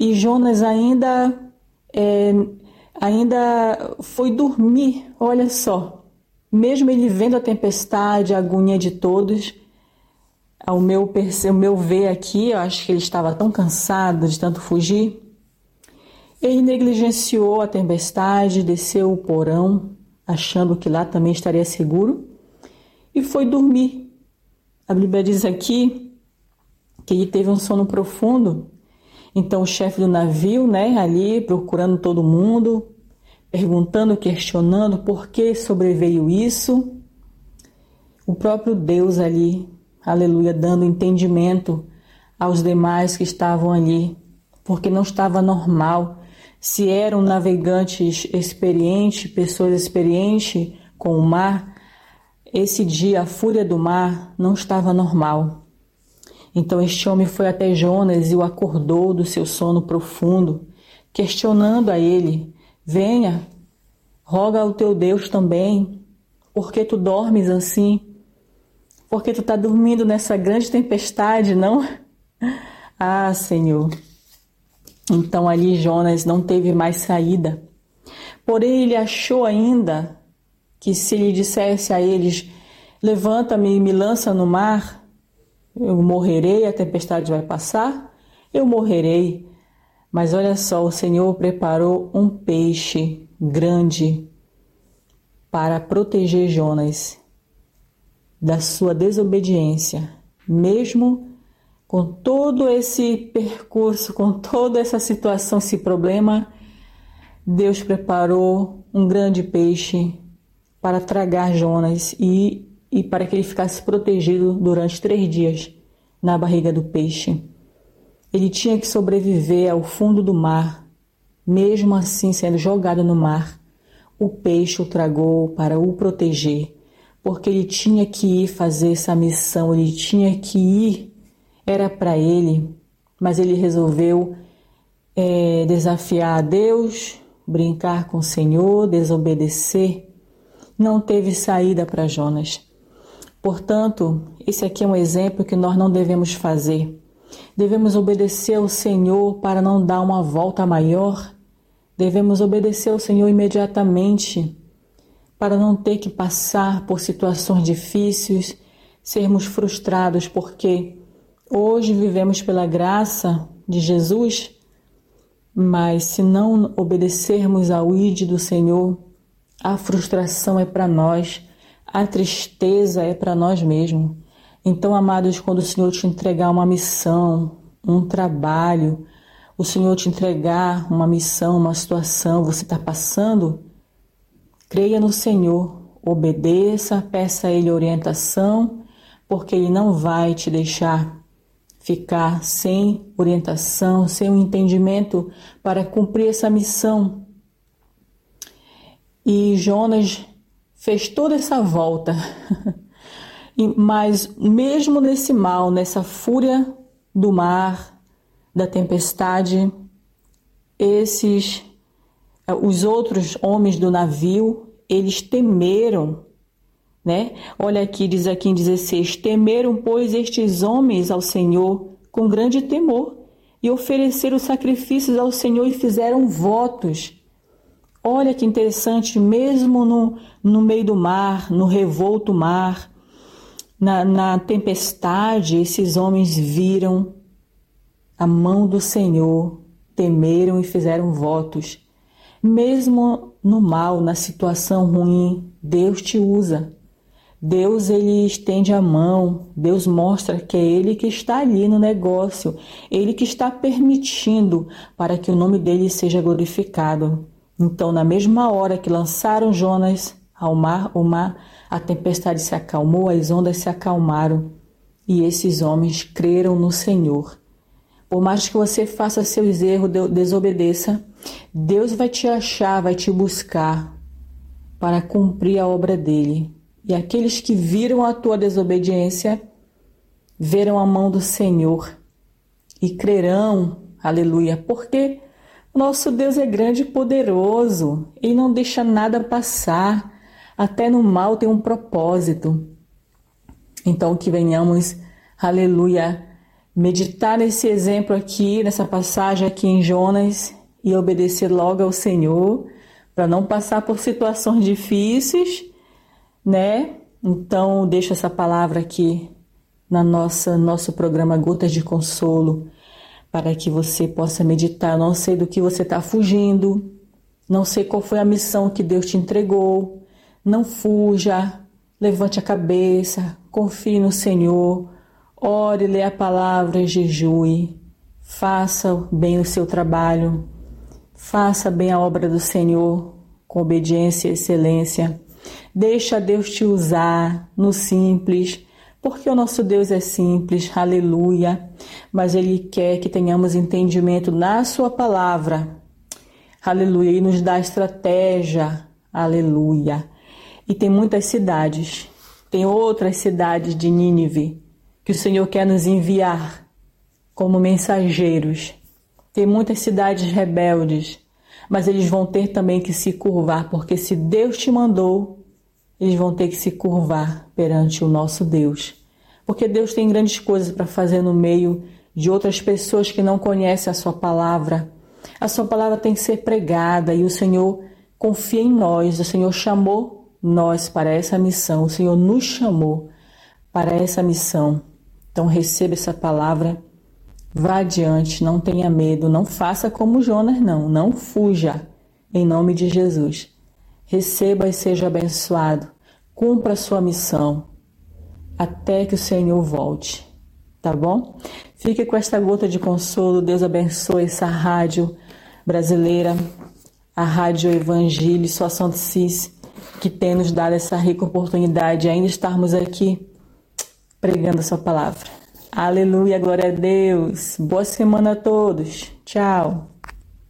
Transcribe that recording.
E Jonas ainda foi dormir, olha só. Mesmo ele vendo a tempestade, a agonia de todos, ao meu ver aqui, eu acho que ele estava tão cansado de tanto fugir, ele negligenciou a tempestade, desceu o porão, achando que lá também estaria seguro, e foi dormir. A Bíblia diz aqui que ele teve um sono profundo. Então o chefe do navio, ali procurando todo mundo, perguntando, questionando por que sobreveio isso. O próprio Deus ali, aleluia, dando entendimento aos demais que estavam ali, porque não estava normal. Se eram navegantes experientes, pessoas experientes com o mar, esse dia a fúria do mar não estava normal. Então este homem foi até Jonas e o acordou do seu sono profundo, questionando a ele: venha, roga ao teu Deus também, por que tu dormes assim? Por que tu está dormindo nessa grande tempestade, não? Ah, Senhor. Então ali Jonas não teve mais saída. Porém ele achou ainda que se ele dissesse a eles: levanta-me e me lança no mar, eu morrerei, a tempestade vai passar, eu morrerei. Mas olha só, o Senhor preparou um peixe grande para proteger Jonas da sua desobediência. Mesmo com todo esse percurso, com toda essa situação, esse problema, Deus preparou um grande peixe para tragar Jonas e para que ele ficasse protegido durante 3 dias na barriga do peixe. Ele tinha que sobreviver ao fundo do mar, mesmo assim sendo jogado no mar. O peixe o tragou para o proteger, porque ele tinha que ir fazer essa missão, ele tinha que ir, era para ele, mas ele resolveu desafiar a Deus, brincar com o Senhor, desobedecer. Não teve saída para Jonas. Portanto, esse aqui é um exemplo que nós não devemos fazer. Devemos obedecer ao Senhor para não dar uma volta maior. Devemos obedecer ao Senhor imediatamente para não ter que passar por situações difíceis, sermos frustrados, porque hoje vivemos pela graça de Jesus, mas se não obedecermos ao ID do Senhor, a frustração é para nós, a tristeza é para nós mesmos. Então, amados, quando o Senhor te entregar uma missão, um trabalho, o Senhor te entregar uma missão, uma situação, você está passando, creia no Senhor, obedeça, peça a Ele orientação, porque Ele não vai te deixar ficar sem orientação, sem um entendimento para cumprir essa missão. E Jonas fez toda essa volta, mas mesmo nesse mal, nessa fúria do mar, da tempestade, os outros homens do navio, eles temeram, Olha aqui, diz aqui em 16, temeram, pois, estes homens ao Senhor com grande temor e ofereceram sacrifícios ao Senhor e fizeram votos. Olha que interessante, mesmo no meio do mar, no revolto mar, na tempestade, esses homens viram a mão do Senhor, temeram e fizeram votos. Mesmo no mal, na situação ruim, Deus te usa. Deus, Ele estende a mão, Deus mostra que é Ele que está ali no negócio, Ele que está permitindo para que o nome dEle seja glorificado. Então, na mesma hora que lançaram Jonas ao mar, a tempestade se acalmou, as ondas se acalmaram e esses homens creram no Senhor. Por mais que você faça seus erros, desobedeça, Deus vai te achar, vai te buscar para cumprir a obra dEle. E aqueles que viram a tua desobediência, verão a mão do Senhor e crerão, aleluia, porque nosso Deus é grande e poderoso, Ele não deixa nada passar, até no mal tem um propósito. Então que venhamos, aleluia, meditar nesse exemplo aqui, nessa passagem aqui em Jonas e obedecer logo ao Senhor, para não passar por situações difíceis, né? Então, deixo essa palavra aqui na nosso programa Gotas de Consolo, para que você possa meditar. Não sei do que você está fugindo, não sei qual foi a missão que Deus te entregou. Não fuja, levante a cabeça, confie no Senhor, ore, lê a palavra, jejue, faça bem o seu trabalho, faça bem a obra do Senhor com obediência e excelência. Deixa Deus te usar no simples, porque o nosso Deus é simples, aleluia, mas Ele quer que tenhamos entendimento na sua palavra, aleluia, e nos dá estratégia, aleluia. E tem muitas cidades, tem outras cidades de Nínive que o Senhor quer nos enviar como mensageiros. Tem muitas cidades rebeldes, mas eles vão ter também que se curvar, porque se Deus te mandou, eles vão ter que se curvar perante o nosso Deus. Porque Deus tem grandes coisas para fazer no meio de outras pessoas que não conhecem a sua palavra. A sua palavra tem que ser pregada e o Senhor confia em nós. O Senhor chamou nós para essa missão. O Senhor nos chamou para essa missão. Então receba essa palavra, vá adiante, não tenha medo, não faça como Jonas, não fuja, em nome de Jesus. Receba e seja abençoado, cumpra a sua missão, até que o Senhor volte, tá bom? Fique com esta gota de consolo, Deus abençoe essa rádio brasileira, a Rádio Evangelho, sua Santo Cis, que tem nos dado essa rica oportunidade de ainda estarmos aqui pregando a sua palavra. Aleluia, glória a Deus. Boa semana a todos. Tchau.